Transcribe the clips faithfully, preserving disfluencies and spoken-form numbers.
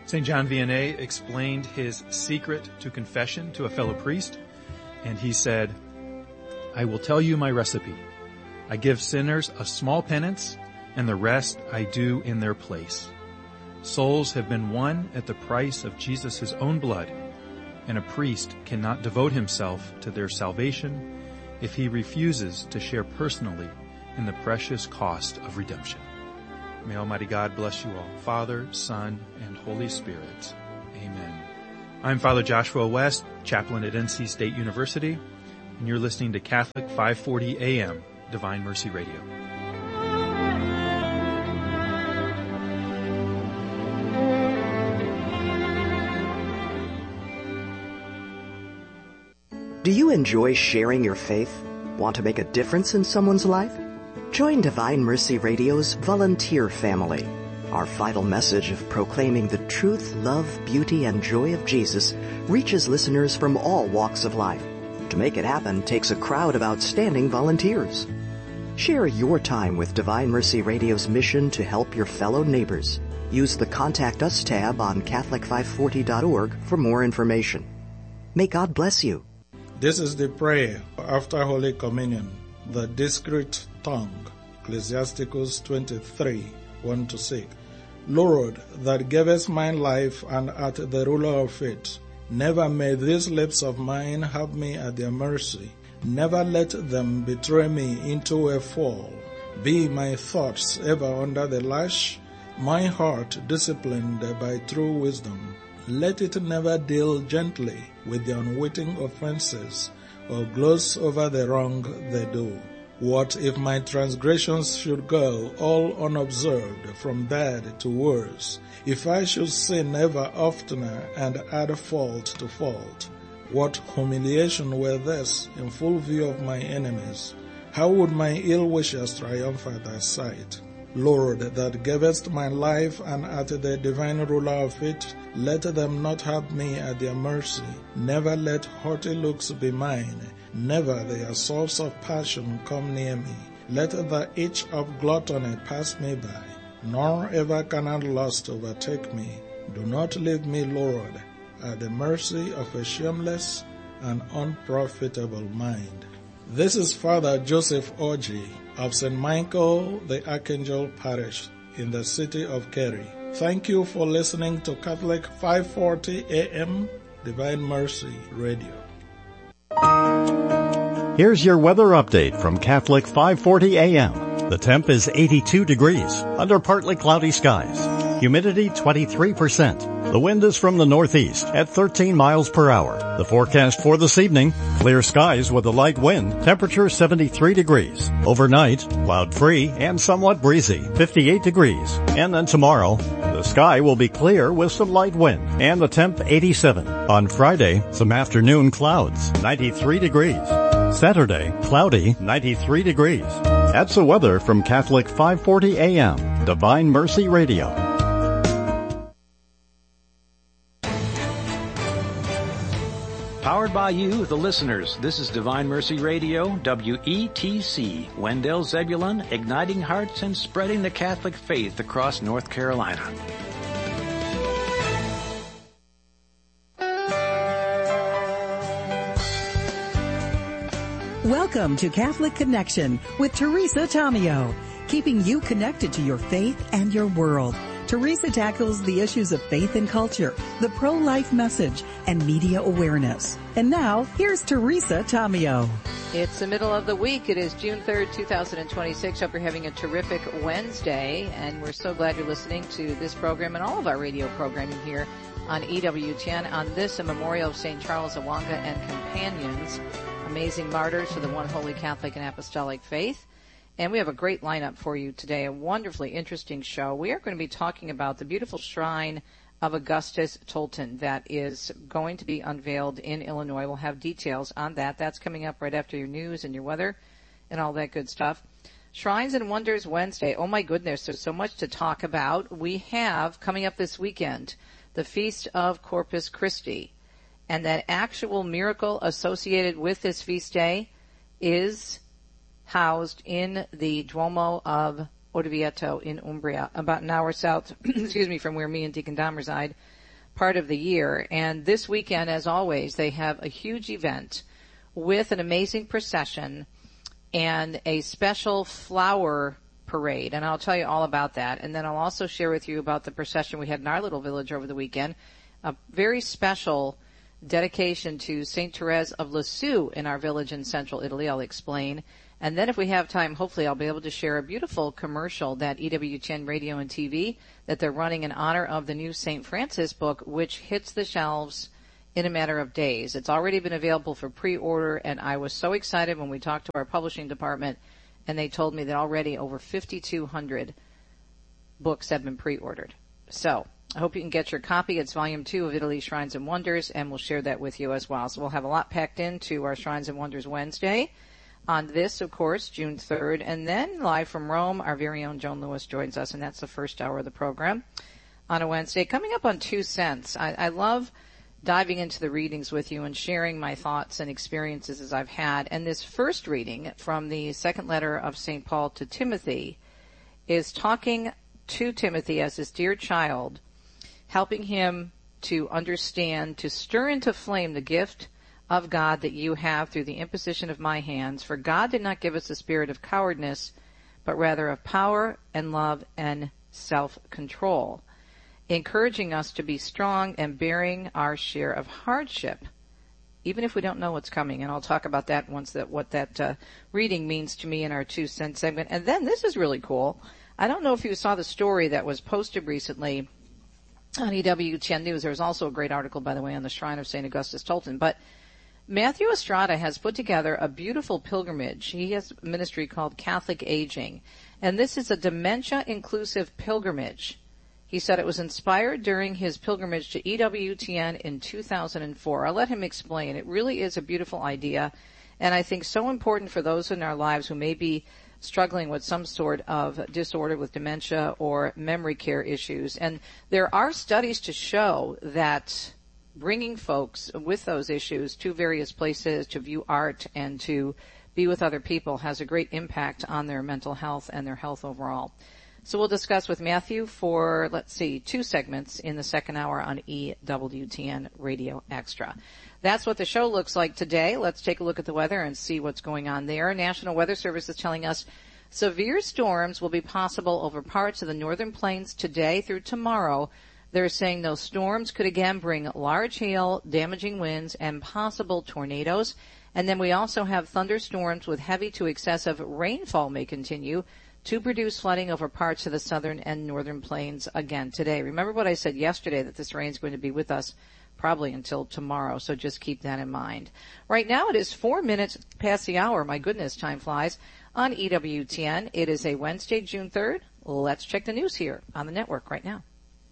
Saint John Vianney explained his secret to confession to a fellow priest, and he said, "I will tell you my recipe. I give sinners a small penance, and the rest I do in their place. Souls have been won at the price of Jesus' own blood, and a priest cannot devote himself to their salvation if he refuses to share personally in the precious cost of redemption." May Almighty God bless you all, Father, Son, and Holy Spirit. Amen. I'm Father Joshua West, chaplain at N C State University, and you're listening to Catholic five forty A M, Divine Mercy Radio. Do you enjoy sharing your faith? Want to make a difference in someone's life? Join Divine Mercy Radio's volunteer family. Our vital message of proclaiming the truth, love, beauty, and joy of Jesus reaches listeners from all walks of life. To make it happen takes a crowd of outstanding volunteers. Share your time with Divine Mercy Radio's mission to help your fellow neighbors. Use the Contact Us tab on Catholic five forty dot org for more information. May God bless you. This is the prayer after Holy Communion, the discreet tongue, Ecclesiasticus twenty-three, one to six. Lord, that gavest mine life and art the ruler of it, never may these lips of mine have me at their mercy. Never let them betray me into a fall. Be my thoughts ever under the lash, my heart disciplined by true wisdom. Let it never deal gently with the unwitting offenses, or gloss over the wrong they do. What if my transgressions should go all unobserved from bad to worse? If I should sin ever oftener and add fault to fault? What humiliation were this in full view of my enemies? How would my ill wishers triumph at thy sight? Lord, that gavest my life and art the divine ruler of it, let them not have me at their mercy. Never let haughty looks be mine. Never the assaults of passion come near me. Let the itch of gluttony pass me by, nor ever carnal lust overtake me. Do not leave me, Lord, at the mercy of a shameless and unprofitable mind. This is Father Joseph Orji of Saint Michael the Archangel Parish in the city of Kerry. Thank you for listening to Catholic five forty A M Divine Mercy Radio. Here's your weather update from Catholic five forty A M. The temp is eighty-two degrees under partly cloudy skies. Humidity twenty-three percent. The wind is from the northeast at thirteen miles per hour. The forecast for this evening, clear skies with a light wind, temperature seventy-three degrees. Overnight, cloud-free and somewhat breezy, fifty-eight degrees. And then tomorrow, the sky will be clear with some light wind and the temp eighty-seven. On Friday, some afternoon clouds, ninety-three degrees. Saturday, cloudy, ninety-three degrees. That's the weather from Catholic five forty A M, Divine Mercy Radio. Powered by you, the listeners. This is Divine Mercy Radio, W E T C, Wendell Zebulon, igniting hearts and spreading the Catholic faith across North Carolina. Welcome to Catholic Connection with Teresa Tomeo, keeping you connected to your faith and your world. Teresa tackles the issues of faith and culture, the pro-life message, and media awareness. And now, here's Teresa Tomeo. It's the middle of the week. It is June third, twenty twenty-six. Hope you're having a terrific Wednesday, and we're so glad you're listening to this program and all of our radio programming here on E W T N on this, a memorial of Saint Charles Awanga and companions, amazing martyrs for the one holy Catholic and Apostolic faith. And we have a great lineup for you today, a wonderfully interesting show. We are going to be talking about the beautiful shrine of Augustus Tolton that is going to be unveiled in Illinois. We'll have details on that. That's coming up right after your news and your weather and all that good stuff. Shrines and Wonders Wednesday. Oh my goodness, there's so much to talk about. We have coming up this weekend the Feast of Corpus Christi. And that actual miracle associated with this feast day is housed in the Duomo of Orvieto in Umbria, about an hour south, excuse me, from where me and Deacon Dom reside. part of the year. And this weekend, as always, they have a huge event with an amazing procession and a special flower parade. And I'll tell you all about that. And then I'll also share with you about the procession we had in our little village over the weekend, a very special dedication to Saint Therese of Lisieux in our village in central Italy. I'll explain. And then if we have time, hopefully I'll be able to share a beautiful commercial that E W T N Radio and T V that they're running in honor of the new Saint Francis book, which hits the shelves in a matter of days. It's already been available for pre-order, and I was so excited when we talked to our publishing department, and they told me that already over fifty-two hundred books have been pre-ordered. So I hope you can get your copy. It's volume two of Italy's Shrines and Wonders, and we'll share that with you as well. So we'll have a lot packed into our Shrines and Wonders Wednesday on this, of course, June third. And then live from Rome, our very own Joan Lewis joins us, and that's the first hour of the program on a Wednesday. Coming up on Two Cents, I, I love diving into the readings with you and sharing my thoughts and experiences as I've had. And this first reading from the second letter of Saint Paul to Timothy is talking to Timothy as his dear child, helping him to understand, to stir into flame the gift of God that you have through the imposition of my hands. For God did not give us a spirit of cowardness, but rather of power and love and self-control, encouraging us to be strong and bearing our share of hardship, even if we don't know what's coming. And I'll talk about that once, that what that uh, reading means to me in our Two Cent segment. And then this is really cool. I don't know if you saw the story that was posted recently on E W T N News. There was also a great article, by the way, on the Shrine of Saint Augustus Tolton. But Matthew Estrada has put together a beautiful pilgrimage. He has a ministry called Catholic Aging, and this is a dementia-inclusive pilgrimage. He said it was inspired during his pilgrimage to E W T N in two thousand four. I'll let him explain. It really is a beautiful idea, and I think so important for those in our lives who may be struggling with some sort of disorder with dementia or memory care issues. And there are studies to show that bringing folks with those issues to various places to view art and to be with other people has a great impact on their mental health and their health overall. So we'll discuss with Matthew for, let's see, two segments in the second hour on E W T N Radio Extra. That's what the show looks like today. Let's take a look at the weather and see what's going on there. National Weather Service is telling us severe storms will be possible over parts of the northern plains today through tomorrow. They're saying those storms could again bring large hail, damaging winds, and possible tornadoes. And then we also have thunderstorms with heavy to excessive rainfall may continue to produce flooding over parts of the southern and northern plains again today. Remember what I said yesterday, that this rain is going to be with us probably until tomorrow, so just keep that in mind. Right now it is four minutes past the hour. My goodness, time flies. On E W T N, it is a Wednesday, June third. Let's check the news here on the network right now.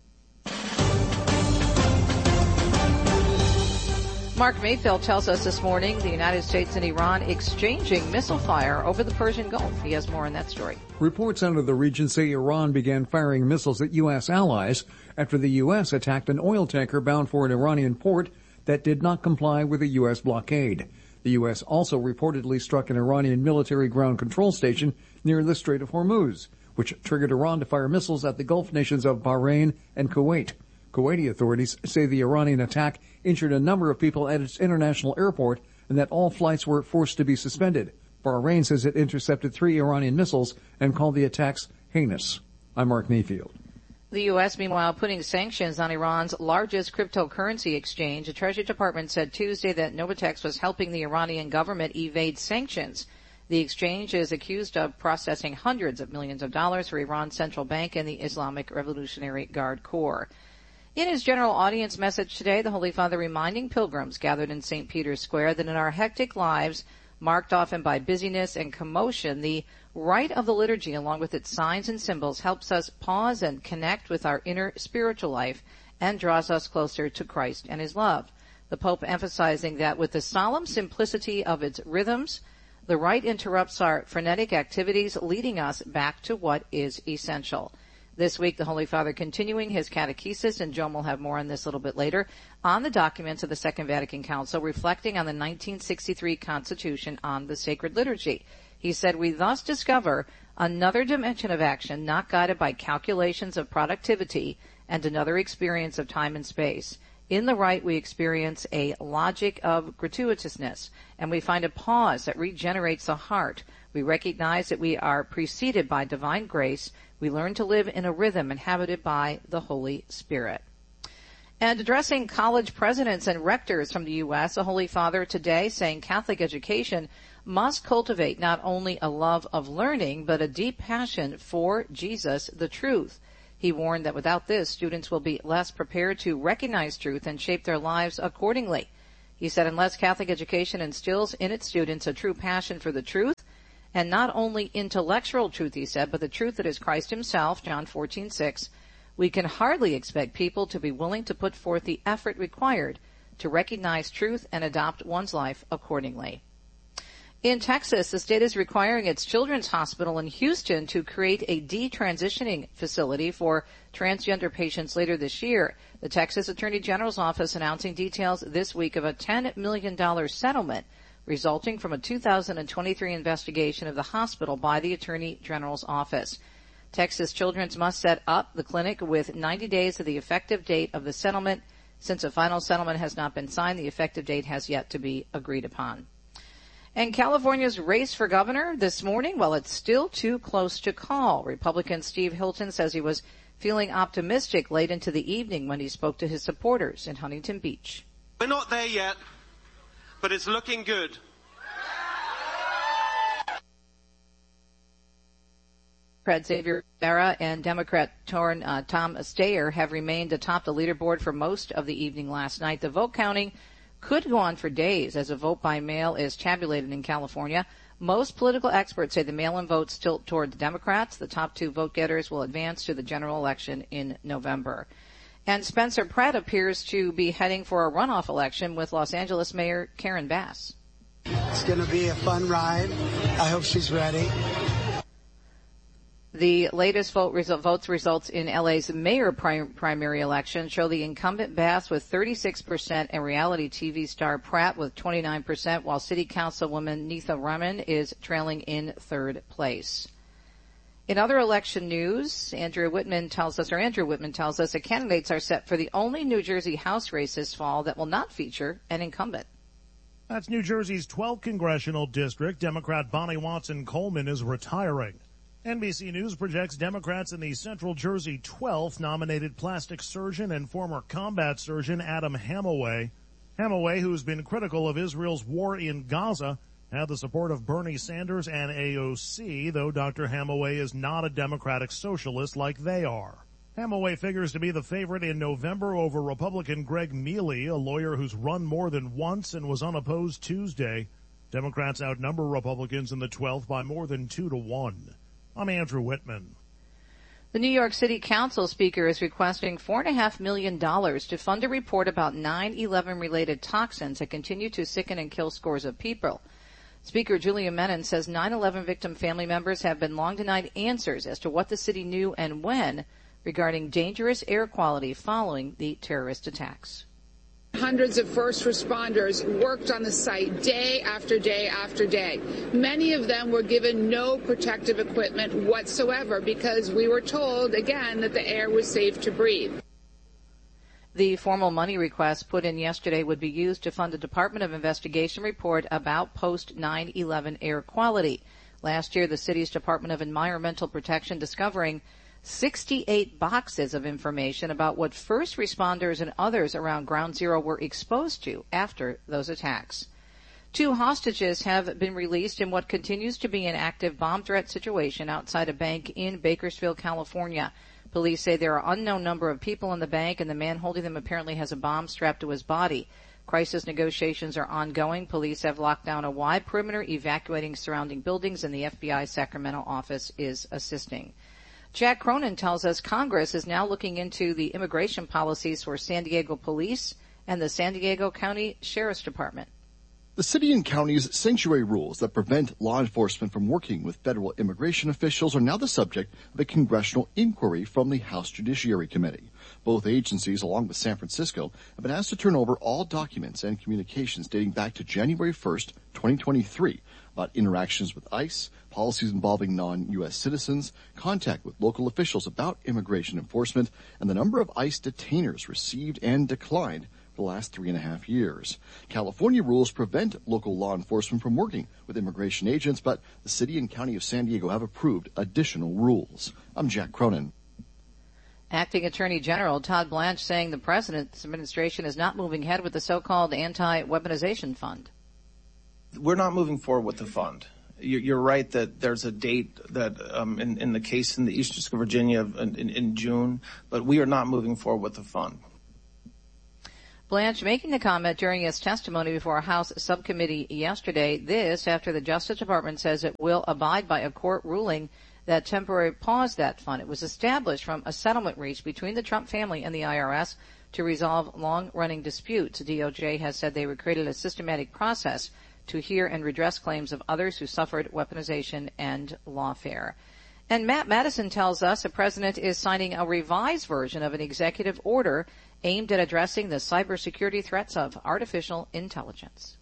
Mark Mayfield tells us this morning the United States and Iran exchanging missile fire over the Persian Gulf. He has more on that story. Reports out of the region say Iran began firing missiles at U S allies after the U S attacked an oil tanker bound for an Iranian port that did not comply with a U S blockade. The U S also reportedly struck an Iranian military ground control station near the Strait of Hormuz, which triggered Iran to fire missiles at the Gulf nations of Bahrain and Kuwait. Kuwaiti authorities say the Iranian attack injured a number of people at its international airport and that all flights were forced to be suspended. Bahrain says it intercepted three Iranian missiles and called the attacks heinous. I'm Mark Mayfield. The U S, meanwhile, putting sanctions on Iran's largest cryptocurrency exchange. The Treasury Department said Tuesday that Novatex was helping the Iranian government evade sanctions. The exchange is accused of processing hundreds of millions of dollars for Iran's central bank and the Islamic Revolutionary Guard Corps. In his general audience message today, the Holy Father reminding pilgrims gathered in Saint Peter's Square that in our hectic lives, marked often by busyness and commotion, the rite of the liturgy, along with its signs and symbols, helps us pause and connect with our inner spiritual life and draws us closer to Christ and his love. The Pope emphasizing that with the solemn simplicity of its rhythms, the rite interrupts our frenetic activities, leading us back to what is essential. This week, the Holy Father continuing his catechesis, and Joan will have more on this a little bit later, on the documents of the Second Vatican Council, reflecting on the nineteen sixty-three Constitution on the Sacred Liturgy. He said, we thus discover Another dimension of action not guided by calculations of productivity and another experience of time and space. In the right, we experience a logic of gratuitousness, and we find a pause that regenerates the heart. We recognize that we are preceded by divine grace. We learn to live in a rhythm inhabited by the Holy Spirit. And addressing college presidents and rectors from the U S, the Holy Father today saying Catholic education must cultivate not only a love of learning, but a deep passion for Jesus, the truth. He warned that without this, students will be less prepared to recognize truth and shape their lives accordingly. He said unless Catholic education instills in its students a true passion for the truth, and not only intellectual truth, he said, but the truth that is Christ himself, John fourteen six, we can hardly expect people to be willing to put forth the effort required to recognize truth and adopt one's life accordingly. In Texas, the state is requiring its children's hospital in Houston to create a detransitioning facility for transgender patients later this year. The Texas Attorney General's office announcing details this week of a ten million dollars settlement resulting from a two thousand twenty-three investigation of the hospital by the Attorney General's office. Texas Children's must set up the clinic with ninety days of the effective date of the settlement. Since a final settlement has not been signed, the effective date has yet to be agreed upon. And California's race for governor this morning, well, it's still too close to call. Republican Steve Hilton says he was feeling optimistic late into the evening when he spoke to his supporters in Huntington Beach. We're not there yet, but it's looking good. Democrat Xavier Rivera and Democrat Torn, uh, Tom Steyer have remained atop the leaderboard for most of the evening last night. The vote counting could go on for days as a vote by mail is tabulated in California. Most political experts say the mail-in votes tilt toward the Democrats. The top two vote getters will advance to the general election in November. And Spencer Pratt appears to be heading for a runoff election with Los Angeles Mayor Karen Bass. It's going to be a fun ride. I hope she's ready. The latest vote result, votes results in L A's mayor prim, primary election show the incumbent Bass with thirty-six percent and reality T V star Pratt with twenty-nine percent, while city councilwoman Neetha Raman is trailing in third place. In other election news, Andrew Whitman tells us, or Andrew Whitman tells us, that candidates are set for the only New Jersey House race this fall that will not feature an incumbent. That's New Jersey's twelfth congressional district. Democrat Bonnie Watson Coleman is retiring. N B C News projects Democrats in the Central Jersey twelfth nominated plastic surgeon and former combat surgeon Adam Hamaway. Hamaway, who's been critical of Israel's war in Gaza, had the support of Bernie Sanders and A O C, though Doctor Hamaway is not a Democratic socialist like they are. Hamaway figures to be the favorite in November over Republican Greg Mealy, a lawyer who's run more than once and was unopposed Tuesday. Democrats outnumber Republicans in the twelfth by more than two to one. I'm Andrew Whitman. The New York City Council Speaker is requesting four point five million dollars to fund a report about nine eleven related toxins that continue to sicken and kill scores of people. Speaker Julia Menon says nine eleven victim family members have been long denied answers as to what the city knew and when regarding dangerous air quality following the terrorist attacks. Hundreds of first responders worked on the site day after day after day. Many of them were given no protective equipment whatsoever because we were told, again, that the air was safe to breathe. The formal money request put in yesterday would be used to fund a Department of Investigation report about post nine eleven air quality. Last year, the city's Department of Environmental Protection discovering sixty-eight boxes of information about what first responders and others around Ground Zero were exposed to after those attacks. Two hostages have been released in what continues to be an active bomb threat situation outside a bank in Bakersfield, California. Police say there are unknown number of people in the bank, and the man holding them apparently has a bomb strapped to his body. Crisis negotiations are ongoing. Police have locked down a wide perimeter, evacuating surrounding buildings, and the F B I Sacramento office is assisting. Jack Cronin tells us Congress is now looking into the immigration policies for San Diego Police and the San Diego County Sheriff's Department. The city and county's sanctuary rules that prevent law enforcement from working with federal immigration officials are now the subject of a congressional inquiry from the House Judiciary Committee. Both agencies, along with San Francisco, have been asked to turn over all documents and communications dating back to January first, twenty twenty-three, about interactions with ICE, policies involving non-U S citizens, contact with local officials about immigration enforcement, and the number of ICE detainers received and declined for the last three and a half years. California rules prevent local law enforcement from working with immigration agents, but the city and county of San Diego have approved additional rules. I'm Jack Cronin. Acting Attorney General Todd Blanche saying the president's administration is not moving ahead with the so-called anti-weaponization fund. We're not moving forward with the fund. You're right that there's a date that um, in, in the case in the Eastern District of Virginia in, in, in June, but we are not moving forward with the fund. Blanche making the comment during his testimony before a House subcommittee yesterday. This after the Justice Department says it will abide by a court ruling that temporarily paused that fund. It was established from a settlement reached between the Trump family and the I R S to resolve long-running disputes. The D O J has said they created a systematic process to hear and redress claims of others who suffered weaponization and lawfare. And Matt Madison tells us the president is signing a revised version of an executive order aimed at addressing the cybersecurity threats of artificial intelligence.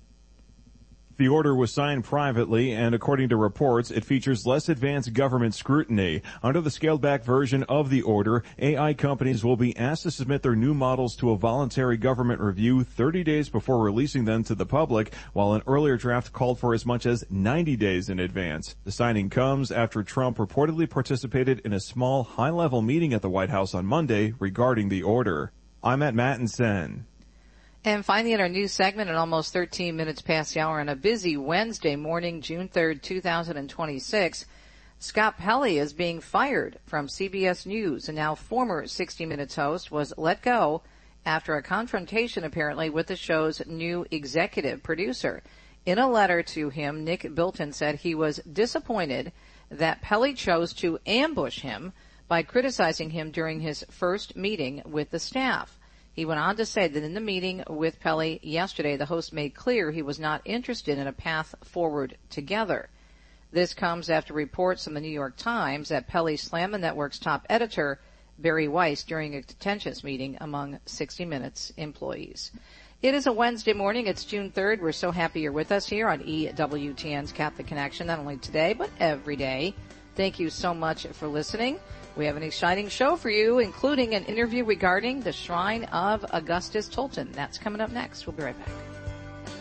The order was signed privately, and according to reports, it features less advanced government scrutiny. Under the scaled-back version of the order, A I companies will be asked to submit their new models to a voluntary government review thirty days before releasing them to the public, while an earlier draft called for as much as ninety days in advance. The signing comes after Trump reportedly participated in a small, high-level meeting at the White House on Monday regarding the order. I'm at Mattinson. And finally, in our news segment, at almost thirteen minutes past the hour on a busy Wednesday morning, June third, two thousand twenty-six, Scott Pelley is being fired from C B S News, and now former sixty minutes host was let go after a confrontation, apparently, with the show's new executive producer. In a letter to him, Nick Bilton said he was disappointed that Pelley chose to ambush him by criticizing him during his first meeting with the staff. He went on to say that in the meeting with Pelley yesterday, the host made clear he was not interested in a path forward together. This comes after reports from the New York Times that Pelley slammed the network's top editor, Barry Weiss, during a contentious meeting among sixty minutes employees. It is a Wednesday morning. It's June third. We're so happy you're with us here on E W T N's Catholic Connection, not only today, but every day. Thank you so much for listening. We have an exciting show for you, including an interview regarding the Shrine of Augustus Tolton. That's coming up next. We'll be right back.